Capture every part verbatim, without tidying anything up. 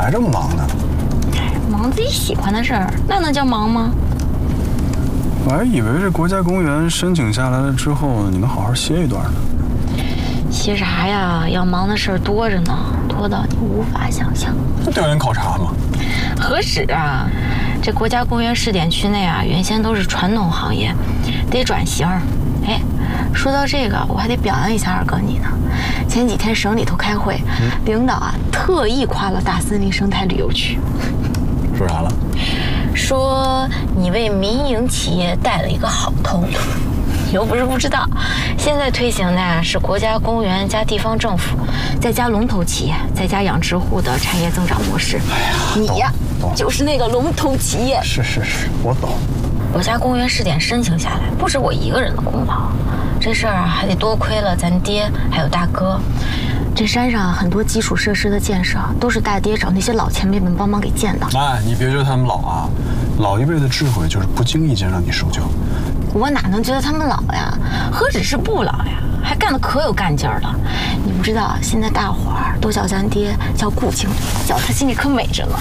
还这么忙呢？ 忙自己喜欢的事儿，那能叫忙吗？ 我还以为这国家公园申请下来了之后，你能好好歇一段呢。 歇啥呀？要忙的事儿多着呢，多到你无法想象。 调研考察嘛？ 何止啊！这国家公园试点区内啊，原先都是传统行业，得转型。哎，说到这个，我还得表扬一下二哥你呢。前几天省里头开会，嗯、领导啊特意夸了大森林生态旅游区。 说啥了？ 说你为民营企业带了一个好头。你又不是不知道，现在推行的呀是国家公园加地方政府，再加龙头企业，再加养殖户的产业增长模式。 哎呀， 你呀就是那个龙头企业。 是是是，我懂。 国家公园试点申请下来，不止我一个人的功劳，这事儿啊还得多亏了咱爹还有大哥。这山上很多基础设施的建设都是大爹找那些老前辈们帮忙给建的。 哎，你别觉得他们老啊，老一辈的智慧就是不经意间让你受教。 我哪能觉得他们老呀？何止是不老呀，还干得可有干劲儿了。你不知道，现在大伙儿都叫咱爹叫顾经理，叫他心里可美着呢。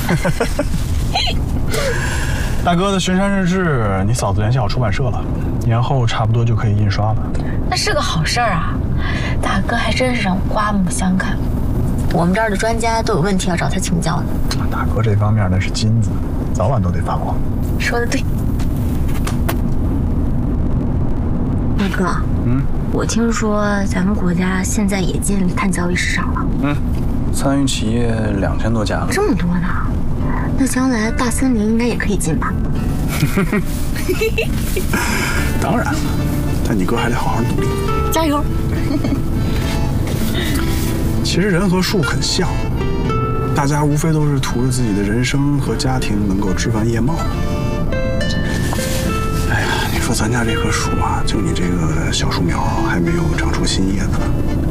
大哥的《巡山日志》，你嫂子联系好出版社了，年后差不多就可以印刷了。 那是个好事儿啊！大哥还真是让我刮目相看。我们这儿的专家都有问题要找他请教呢。 大哥这方面那是金子，早晚都得发光。 说得对。大哥，嗯，我听说咱们国家现在也进碳交易市场了。 嗯，参与企业两千多家了。 这么多呢？那将来大森林应该也可以进吧？ 当然了，但你哥还得好好努力， 加油！ 其实人和树很像，大家无非都是图着自己的人生和家庭能够枝繁叶茂。哎呀，你说咱家这棵树啊，就你这个小树苗还没有长出新叶子。